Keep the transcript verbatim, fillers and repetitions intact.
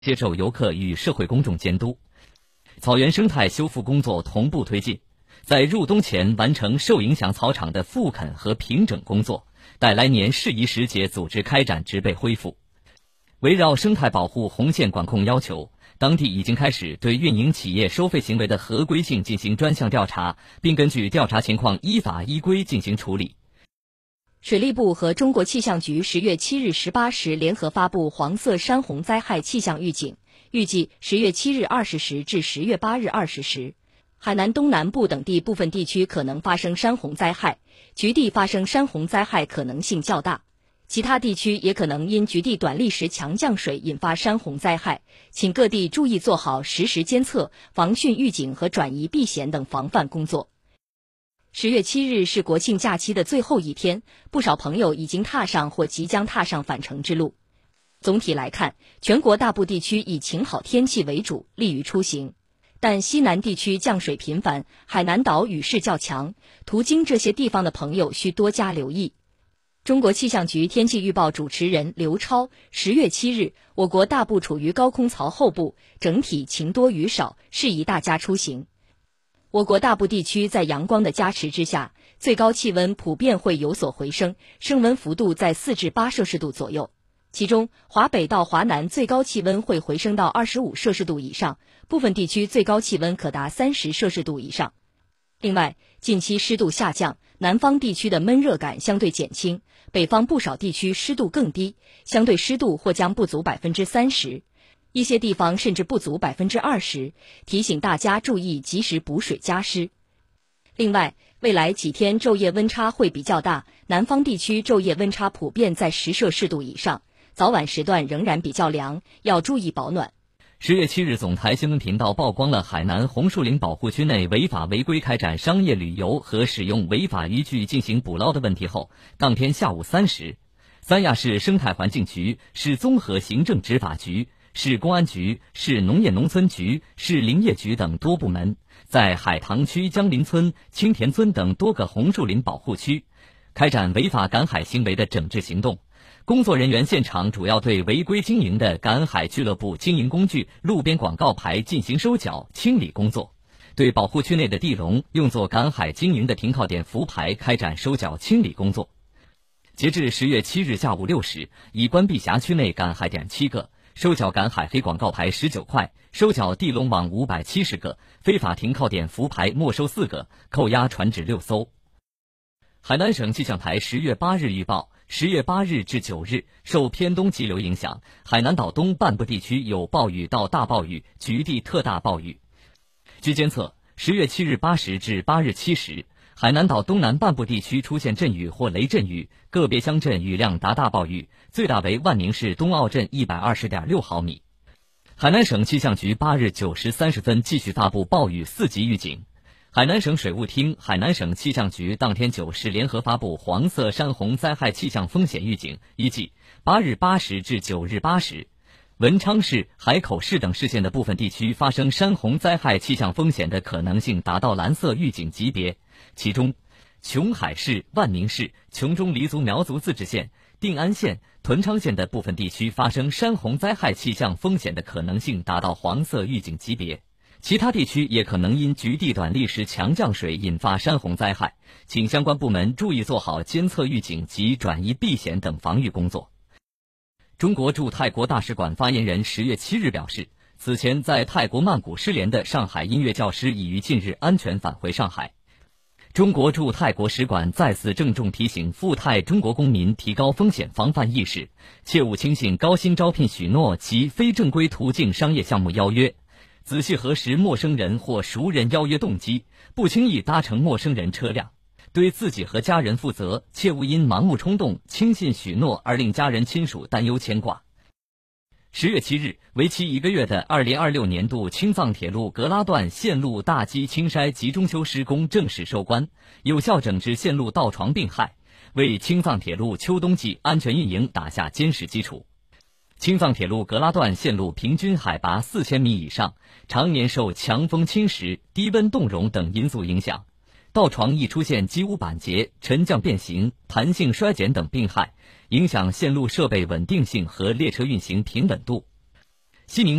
接受游客与社会公众监督。草原生态修复工作同步推进，在入冬前完成受影响草场的复垦和平整工作，待来年适宜时节组织开展植被恢复。围绕生态保护红线管控要求，当地已经开始对运营企业收费行为的合规性进行专项调查，并根据调查情况依法依规进行处理。 水利部和中国气象局十月七日十八时联合发布黄色山洪灾害气象预警，预计十月七日二十时至十月八日二十时，海南东南部等地部分地区可能发生山洪灾害，局地发生山洪灾害可能性较大。其他地区也可能因局地短历时强降水引发山洪灾害，请各地注意做好实时监测、防汛预警和转移避险等防范工作。十月七日是国庆假期的最后一天，不少朋友已经踏上或即将踏上返程之路。总体来看，全国大部地区以晴好天气为主，利于出行。但西南地区降水频繁，海南岛雨势较强，途经这些地方的朋友需多加留意。中国气象局天气预报主持人刘超，十月七日，我国大部处于高空槽后部，整体晴多雨少，适宜大家出行。我国大部地区在阳光的加持之下，最高气温普遍会有所回升，升温幅度在四至八摄氏度左右。其中，华北到华南最高气温会回升到二十五摄氏度以上，部分地区最高气温可达三十摄氏度以上。另外，近期湿度下降，南方地区的闷热感相对减轻，北方不少地区湿度更低，相对湿度或将不足百分之三十。一些地方甚至不足百分之二十，提醒大家注意及时补水加湿。另外，未来几天昼夜温差会比较大，南方地区昼夜温差普遍在十摄氏度以上，早晚时段仍然比较凉，要注意保暖。 十月七日，总台新闻频道曝光了海南红树林保护区内违法违规开展商业旅游和使用违法渔具进行捕捞的问题后，当天下午三时，三亚市生态环境局、市综合行政执法局、市公安局、市农业农村局、市林业局等多部门在海棠区江林村、青田村等多个红树林保护区开展违法赶海行为的整治行动。工作人员现场主要对违规经营的赶海俱乐部经营工具、路边广告牌进行收缴清理工作，对保护区内的地笼、用作赶海经营的停靠点浮牌开展收缴清理工作。截至十月七日下午六时，已关闭辖区内赶海点七个，收缴赶海黑广告牌十九块，收缴地笼网五百七十个，非法停靠点浮牌没收四个，扣押船只六艘。海南省气象台十月八日预报，十月八日至九日，受偏东气流影响，海南岛东半部地区有暴雨到大暴雨，局地特大暴雨。据监测，十月七日八时至八日七时，海南岛东南半部地区出现阵雨或雷阵雨，个别乡镇雨量达大暴雨，最大为万宁市东澳镇一百二十点六毫米。海南省气象局八日九时三十分继续发布暴雨四级预警。海南省水务厅、海南省气象局当天九时联合发布黄色山洪灾害气象风险预警，预计八日八时至九日八时，文昌市、海口市等市县的部分地区发生山洪灾害气象风险的可能性达到蓝色预警级别，其中琼海市、万宁市、琼中黎族苗族自治县、定安县、屯昌县的部分地区发生山洪灾害气象风险的可能性达到黄色预警级别。其他地区也可能因局地短历时强降水引发山洪灾害，请相关部门注意做好监测预警及转移避险等防御工作。中国驻泰国大使馆发言人十月七日表示，此前在泰国曼谷失联的上海音乐教师已于近日安全返回上海。中国驻泰国使馆再次郑重提醒赴泰中国公民提高风险防范意识，切勿轻信高薪招聘许诺及非正规途径商业项目邀约，仔细核实陌生人或熟人邀约动机，不轻易搭乘陌生人车辆，对自己和家人负责，切勿因盲目冲动、轻信许诺而令家人亲属担忧牵挂。十月七日，为期一个月的二零二六年度青藏铁路格拉段线路大基清筛集中修施工正式收官，有效整治线路倒床并害，为青藏铁路秋冬季安全运营打下坚实基础。青藏铁路格拉段线路平均海拔四千米以上，常年受强风侵蚀、低温冻融等因素影响，道床易出现机污板结、沉降变形、弹性衰减等病害，影响线路设备稳定性和列车运行平稳度。 西宁